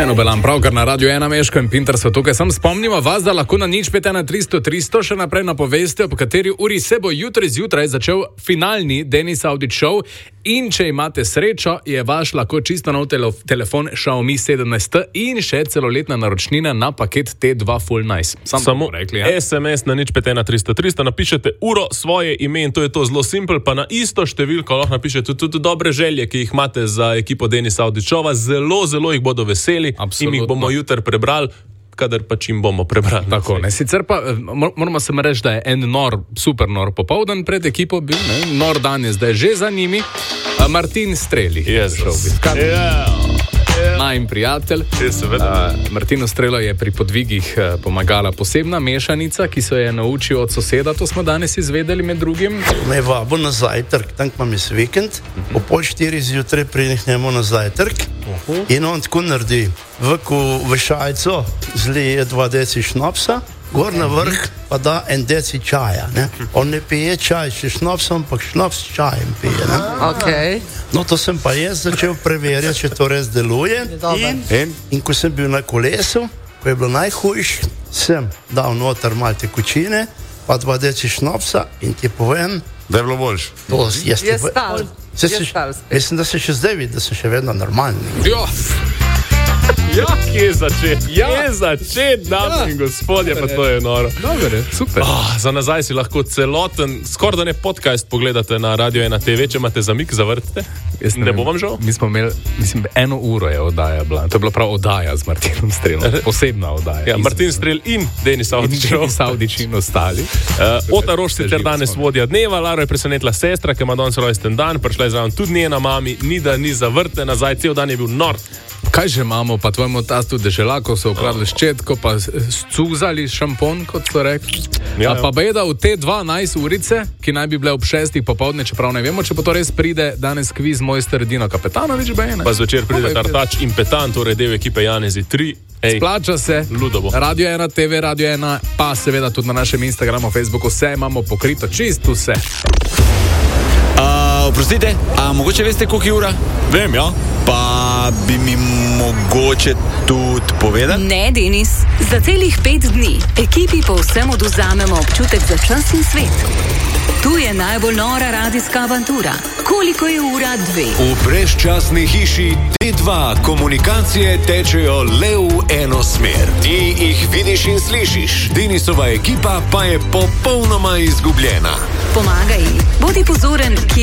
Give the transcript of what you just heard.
Eno belam pravkar na Radio 1 Meško in Pinter so tukaj. Sam spomnimo vas, da lahko na 051 300 še naprej napoveste, ob kateri uri se bo jutri zjutraj začel finalni Denis Avdić show. In če imate srečo, je vaš lahko čisto nov telefon Xiaomi 17 in še celoletna naročnina na paket T2 Full Nice. Samo rekli, ja? SMS na 051 300 napišete uro, svoje ime in to je to zelo simpel, pa na isto številko lahko napišete tudi dobre želje, ki jih imate za ekipo Denisa Avdićova. Zelo jih bodo veseli. Absolutno. In jih bomo jutri prebrali, kadar pa čim bomo prebrali. Tako, ne. Sicer pa moramo se reči, da je en super nor popoldan pred ekipo bil, ne? Nor dan je zdaj že za njimi. Martin Streli. Najin prijatelj. Martinu Strelo je pri podvigih pomagala posebna mešanica, ki se je naučil od soseda, to smo danes izvedeli med drugim. Me vabo na zajtrk, tam imam jaz vikend, o 3:30 zjutraj prihnemo na zajtrk in on tako naredi. V šajco zlije 2 deci šnopsa, gor na vrh pa da 1 deci čaja. Ne? On ne pije čaj s šnopsom, ampak šnops s čajem pije. Okay. No, to sem pa jaz začel preverjati, če to res deluje. In ko sem bil na kolesu, ko je bilo najhujš, sem dal noter malo tekočine, pa 2 deci šnopsa in ti povem, da je bilo boljše. Je stal. Mislim, da se še zdaj vidi, da sem še vedno normalni. Ja, kje je začet, dame in gospodje, pa to je noro. Dobre, super. Za nazaj si lahko celoten, skoraj da ne podcast pogledate na Radio 1 TV, če imate zamik, zavrtite. Ne bo vam žal? Mi smo imeli, mislim, 1 uro je oddaja bila. To je bila prav oddaja z Martinom Strelom. Posebna oddaja. Ja, Martin Strel in Denis Avdić in ostali. Ota Roš sicer danes vodja dneva, Laro je presenetila sestra, ki ima danes rojsten dan, prišla je zraven tudi njena mami, ni da ni zavrte nazaj, cel dan je bil nor. Kaj že imamo, pa tvojemu tastu deželako so ukradli ščetko, pa scuzali šampon, kot so rekli. Ja. Pa bejda v te 12 urice, ki naj bi bile ob 6 popoldne, čeprav ne vemo, če pa to res pride danes kviz mojster Dino Kapetanović, bejne. Pa zvečer pride Tartač in Petan, torej del ekipe Janezi 3. Splača se. Ludovo. Radio 1 TV, Radio 1, pa seveda tudi na našem Instagramu, Facebooku, vse imamo pokrito, čisto vse. Oprostite, a mogoče veste, koliko je ura? Vem, ja. Pa bi mi mogoče tudi povedali? Ne, Denis. Za celih 5 dni ekipi povsem odvzamemo občutek za čas in svet. Tu je najbolj nora radijska avantura. Koliko je ura 2? V brezčasni hiši T2 komunikacije tečejo le v eno smer. Ti jih vidiš in slišiš. Denisova ekipa pa je popolnoma izgubljena. Pomagaj, bodi pozoren, kje